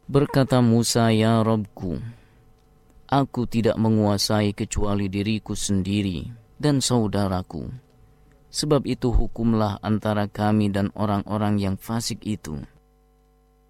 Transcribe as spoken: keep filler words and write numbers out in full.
Berkata Musa, "Ya Rabbku, aku tidak menguasai kecuali diriku sendiri dan saudaraku. Sebab itu hukumlah antara kami dan orang-orang yang fasik itu."